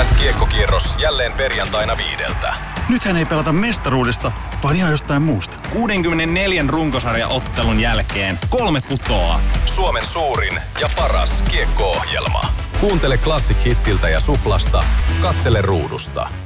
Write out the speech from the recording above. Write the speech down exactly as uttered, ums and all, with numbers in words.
S-kiekkokierros jälleen perjantaina viideltä. Nythän ei pelata mestaruudesta, vaan ihan jostain muusta. kuudenkymmenenneljän runkosarjaottelun jälkeen kolme putoaa. Suomen suurin ja paras kiekko-ohjelma. Kuuntele Classic Hitsiltä ja Suplasta. Katsele ruudusta.